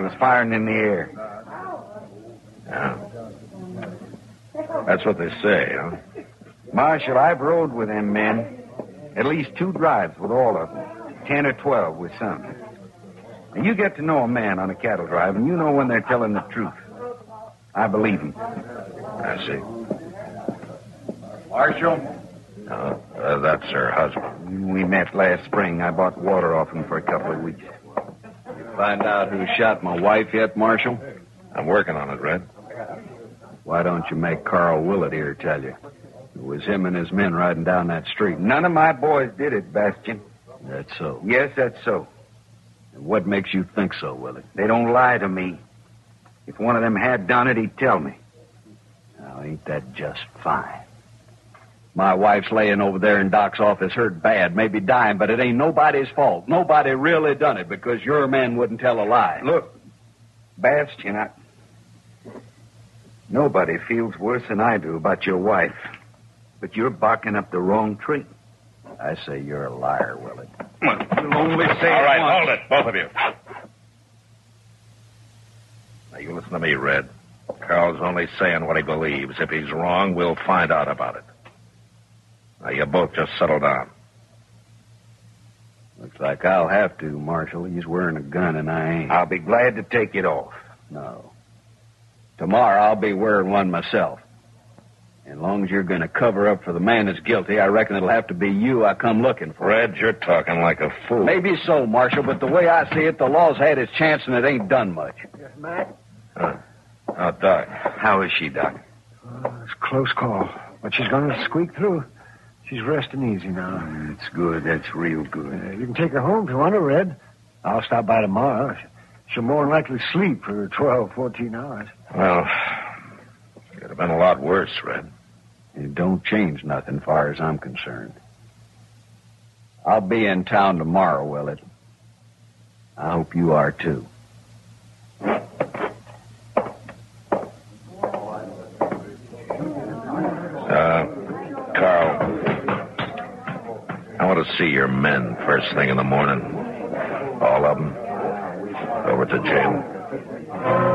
was firing in the air. Yeah. That's what they say, huh? Marshal, I've rode with them men. At least 2 drives with all of them. 10 or 12 with some. And you get to know a man on a cattle drive, and you know when they're telling the truth. I believe them. I see. Marshal? That's her husband. We met last spring. I bought water off him for a couple of weeks. You find out who shot my wife yet, Marshal? I'm working on it, Red. Why don't you make Carl Willett here tell you? It was him and his men riding down that street. None of my boys did it, Bastian. That's so. Yes, that's so. And what makes you think so, Willett? They don't lie to me. If one of them had done it, he'd tell me. Now, ain't that just fine? My wife's laying over there in Doc's office hurt bad, maybe dying, but it ain't nobody's fault. Nobody really done it because your men wouldn't tell a lie. Look, Bastian, nobody feels worse than I do about your wife. But you're barking up the wrong tree. I say you're a liar, Willett. You'll only say All right, once. hold it, both of you. Now, you listen to me, Red. Carl's only saying what he believes. If he's wrong, we'll find out about it. Now, you both just settle down. Looks like I'll have to, Marshal. He's wearing a gun and I ain't. I'll be glad to take it off. No. Tomorrow I'll be wearing one myself. As long as you're going to cover up for the man that's guilty, I reckon it'll have to be you I come looking for. Red, you're talking like a fool. Maybe so, Marshal, but the way I see it, the law's had its chance and it ain't done much. Yes, Matt? Oh, Doc. How is she, Doc? It's a close call, but she's going to squeak through. She's resting easy now. That's good. That's real good. You can take her home if you want to, Red. I'll stop by tomorrow. She'll more than likely sleep for 12, 14 hours. Well, it could have been a lot worse, Red. It don't change nothing far as I'm concerned. I'll be in town tomorrow, Willett. I hope you are, too. Carl, I want to see your men first thing in the morning. All of them. Over to jail.